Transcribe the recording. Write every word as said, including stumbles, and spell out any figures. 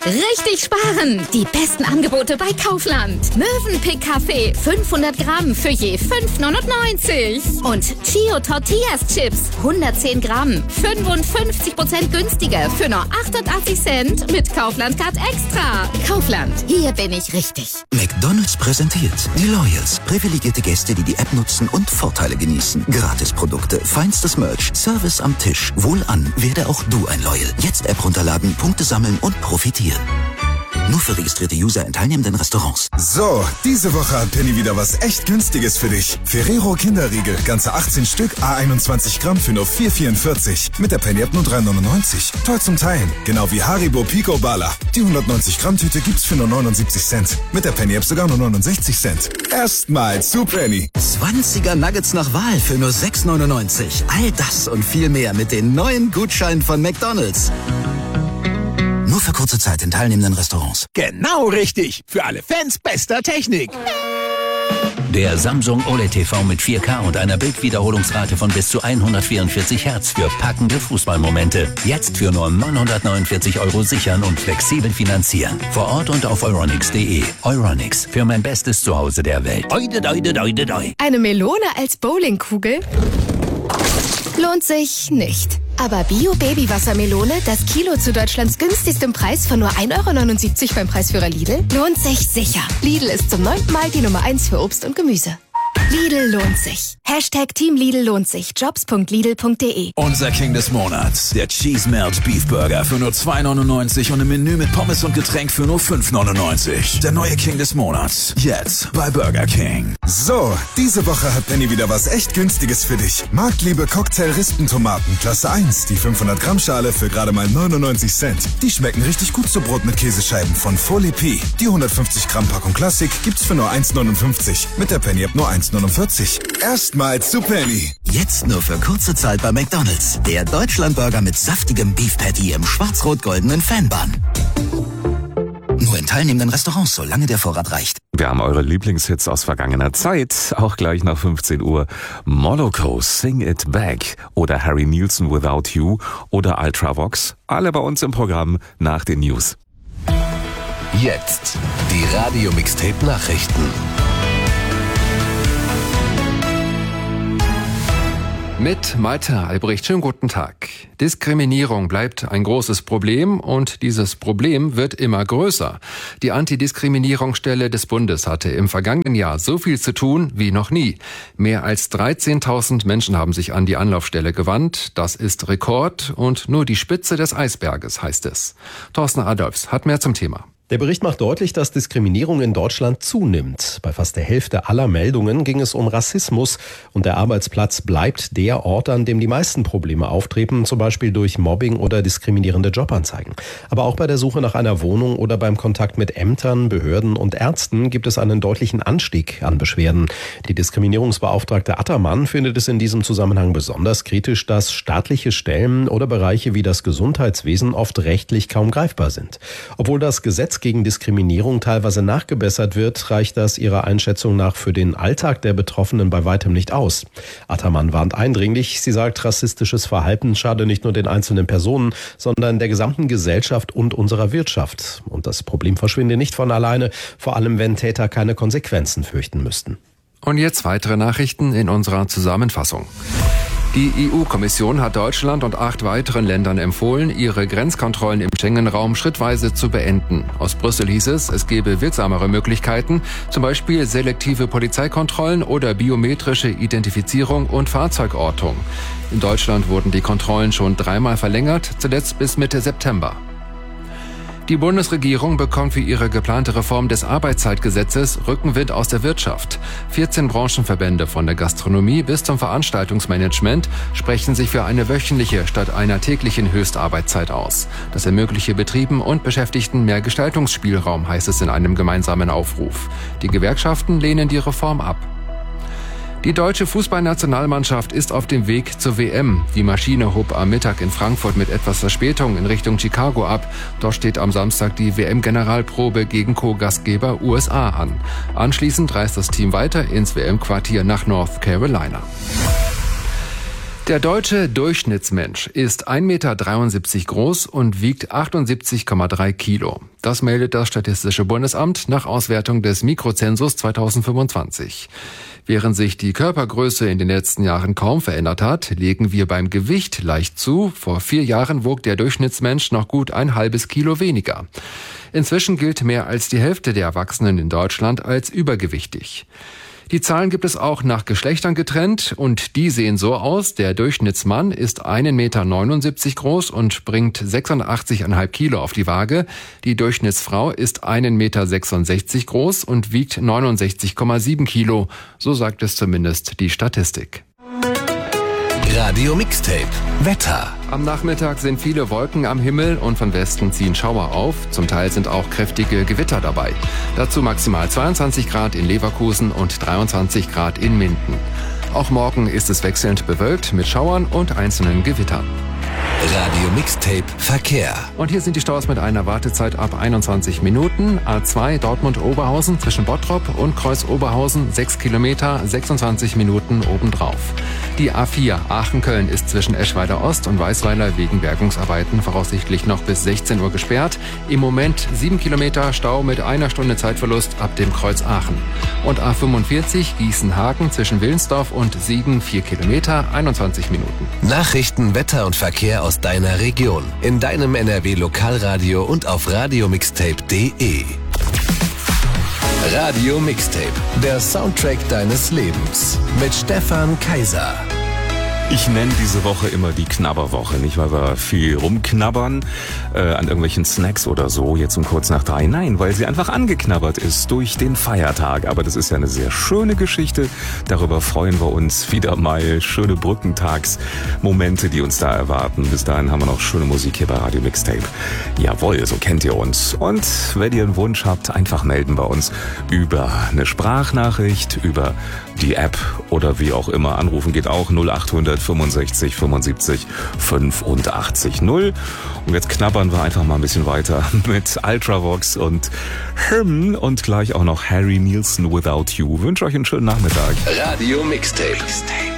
Richtig sparen! Die besten Angebote bei Kaufland. Mövenpick Kaffee fünfhundert Gramm für je fünf neunundneunzig. Und Chio Tortillas Chips hundertzehn Gramm, fünfundfünfzig Prozent günstiger für nur achtundachtzig Cent mit Kaufland Card Extra. Kaufland, hier bin ich richtig. McDonald's präsentiert die Loyals. Privilegierte Gäste, die die App nutzen und Vorteile genießen. Gratisprodukte, feinstes Merch, Service am Tisch. Wohlan, werde auch du ein Loyal. Jetzt App runterladen, Punkte sammeln und profitieren. Nur für registrierte User in teilnehmenden Restaurants. So, diese Woche hat Penny wieder was echt Günstiges für dich. Ferrero Kinderriegel, ganze achtzehn Stück, à einundzwanzig Gramm für nur vier vierundvierzig. Mit der Penny App nur drei neunundneunzig. Toll zum Teilen. Genau wie Haribo Pico Bala. Die hundertneunzig Gramm Tüte gibt's für nur neunundsiebzig Cent. Mit der Penny App sogar nur neunundsechzig Cent. Erstmal zu Penny. zwanziger Nuggets nach Wahl für nur sechs neunundneunzig. All das und viel mehr mit den neuen Gutscheinen von McDonald's. Nur für kurze Zeit in teilnehmenden Restaurants. Genau richtig. Für alle Fans bester Technik. Der Samsung O L E D T V mit vier K und einer Bildwiederholungsrate von bis zu hundertvierundvierzig Hertz für packende Fußballmomente. Jetzt für nur neunhundertneunundvierzig Euro sichern und flexibel finanzieren. Vor Ort und auf euronics punkt de. Euronics, für mein bestes Zuhause der Welt. Oide, oide, oide, oide. Eine Melone als Bowlingkugel? Lohnt sich nicht. Aber Bio-Baby-Wassermelone, das Kilo zu Deutschlands günstigstem Preis von nur ein Euro neunundsiebzig beim Preisführer Lidl, lohnt sich sicher. Lidl ist zum neunten Mal die Nummer eins für Obst und Gemüse. Lidl lohnt sich. Hashtag Team Lidl lohnt sich. Jobs punkt lidl punkt de. Unser King des Monats. Der Cheese Melt Beef Burger für nur zwei neunundneunzig und ein Menü mit Pommes und Getränk für nur fünf neunundneunzig. Der neue King des Monats. Jetzt bei Burger King. So, diese Woche hat Penny wieder was echt Günstiges für dich. Marktliebe Cocktail-Rispentomaten, Klasse eins. Die fünfhundert Gramm Schale für gerade mal neunundneunzig Cent. Die schmecken richtig gut zu Brot mit Käsescheiben von Folie P. Die hundertfünfzig Gramm Packung Klassik gibt's für nur eins neunundfünfzig. Mit der Penny App nur eins neunundvierzig. Erstmals zu Penny. Jetzt nur für kurze Zeit bei McDonald's. Der Deutschlandburger mit saftigem Beef Patty im schwarz-rot-goldenen Fanbun. Nur in teilnehmenden Restaurants, solange der Vorrat reicht. Wir haben eure Lieblingshits aus vergangener Zeit, auch gleich nach fünfzehn Uhr. Moloko, Sing It Back oder Harry Nilsson, Without You oder Ultravox. Alle bei uns im Programm nach den News. Jetzt die Radio-Mixtape-Nachrichten. Mit Malte Albrecht, schönen guten Tag. Diskriminierung bleibt ein großes Problem und dieses Problem wird immer größer. Die Antidiskriminierungsstelle des Bundes hatte im vergangenen Jahr so viel zu tun wie noch nie. Mehr als dreizehntausend Menschen haben sich an die Anlaufstelle gewandt. Das ist Rekord und nur die Spitze des Eisberges, heißt es. Thorsten Adolfs hat mehr zum Thema. Der Bericht macht deutlich, dass Diskriminierung in Deutschland zunimmt. Bei fast der Hälfte aller Meldungen ging es um Rassismus und der Arbeitsplatz bleibt der Ort, an dem die meisten Probleme auftreten, zum Beispiel durch Mobbing oder diskriminierende Jobanzeigen. Aber auch bei der Suche nach einer Wohnung oder beim Kontakt mit Ämtern, Behörden und Ärzten gibt es einen deutlichen Anstieg an Beschwerden. Die Diskriminierungsbeauftragte Attermann findet es in diesem Zusammenhang besonders kritisch, dass staatliche Stellen oder Bereiche wie das Gesundheitswesen oft rechtlich kaum greifbar sind. Obwohl das Gesetz gegen Diskriminierung teilweise nachgebessert wird, reicht das ihrer Einschätzung nach für den Alltag der Betroffenen bei weitem nicht aus. Attermann warnt eindringlich. Sie sagt, rassistisches Verhalten schade nicht nur den einzelnen Personen, sondern der gesamten Gesellschaft und unserer Wirtschaft. Und das Problem verschwinde nicht von alleine, vor allem wenn Täter keine Konsequenzen fürchten müssten. Und jetzt weitere Nachrichten in unserer Zusammenfassung. Die E U-Kommission hat Deutschland und acht weiteren Ländern empfohlen, ihre Grenzkontrollen im Schengen-Raum schrittweise zu beenden. Aus Brüssel hieß es, es gebe wirksamere Möglichkeiten, zum Beispiel selektive Polizeikontrollen oder biometrische Identifizierung und Fahrzeugortung. In Deutschland wurden die Kontrollen schon dreimal verlängert, zuletzt bis Mitte September. Die Bundesregierung bekommt für ihre geplante Reform des Arbeitszeitgesetzes Rückenwind aus der Wirtschaft. vierzehn Branchenverbände von der Gastronomie bis zum Veranstaltungsmanagement sprechen sich für eine wöchentliche statt einer täglichen Höchstarbeitszeit aus. Das ermögliche Betrieben und Beschäftigten mehr Gestaltungsspielraum, heißt es in einem gemeinsamen Aufruf. Die Gewerkschaften lehnen die Reform ab. Die deutsche Fußballnationalmannschaft ist auf dem Weg zur W M. Die Maschine hob am Mittag in Frankfurt mit etwas Verspätung in Richtung Chicago ab. Dort steht am Samstag die W M-Generalprobe gegen Co-Gastgeber U S A an. Anschließend reist das Team weiter ins W M-Quartier nach North Carolina. Der deutsche Durchschnittsmensch ist ein Meter dreiundsiebzig groß und wiegt achtundsiebzig Komma drei Kilo. Das meldet das Statistische Bundesamt nach Auswertung des Mikrozensus zweitausendfünfundzwanzig. Während sich die Körpergröße in den letzten Jahren kaum verändert hat, legen wir beim Gewicht leicht zu. Vor vier Jahren wog der Durchschnittsmensch noch gut ein halbes Kilo weniger. Inzwischen gilt mehr als die Hälfte der Erwachsenen in Deutschland als übergewichtig. Die Zahlen gibt es auch nach Geschlechtern getrennt und die sehen so aus. Der Durchschnittsmann ist ein Meter neunundsiebzig groß und bringt sechsundachtzig Komma fünf Kilo auf die Waage. Die Durchschnittsfrau ist ein Meter sechsundsechzig groß und wiegt neunundsechzig Komma sieben Kilo. So sagt es zumindest die Statistik. Radio Mixtape. Wetter. Am Nachmittag sind viele Wolken am Himmel und von Westen ziehen Schauer auf. Zum Teil sind auch kräftige Gewitter dabei. Dazu maximal zweiundzwanzig Grad in Leverkusen und dreiundzwanzig Grad in Minden. Auch morgen ist es wechselnd bewölkt mit Schauern und einzelnen Gewittern. Radio Mixtape Verkehr. Und hier sind die Staus mit einer Wartezeit ab einundzwanzig Minuten. A zwei Dortmund-Oberhausen zwischen Bottrop und Kreuz-Oberhausen sechs Kilometer, sechsundzwanzig Minuten obendrauf. Die A vier Aachen-Köln ist zwischen Eschweiler Ost und Weißweiler wegen Bergungsarbeiten voraussichtlich noch bis sechzehn Uhr gesperrt. Im Moment sieben Kilometer Stau mit einer Stunde Zeitverlust ab dem Kreuz Aachen. Und A fünfundvierzig Gießen-Hagen zwischen Willensdorf und Siegen vier Kilometer, einundzwanzig Minuten. Nachrichten, Wetter und Verkehr aus deiner Region. In deinem N R W Lokalradio und auf radiomixtape punkt de. Radio Mixtape, der Soundtrack deines Lebens. Mit Stefan Kaiser. Ich nenne diese Woche immer die Knabberwoche, nicht weil wir viel rumknabbern äh, an irgendwelchen Snacks oder so, jetzt um kurz nach drei. Nein, weil sie einfach angeknabbert ist durch den Feiertag. Aber das ist ja eine sehr schöne Geschichte. Darüber freuen wir uns wieder mal. Schöne Brückentagsmomente, die uns da erwarten. Bis dahin haben wir noch schöne Musik hier bei Radio Mixtape. Jawohl, so kennt ihr uns. Und wenn ihr einen Wunsch habt, einfach melden bei uns über eine Sprachnachricht, über die App oder wie auch immer. Anrufen geht auch null achthundert fünfundsechzig fünfundsiebzig fünfundachtzig null. Und jetzt knabbern wir einfach mal ein bisschen weiter mit Ultravox und Hymn und gleich auch noch Harry Nilsson Without You. Wünsche euch einen schönen Nachmittag. Radio Mixtape. Mixtape.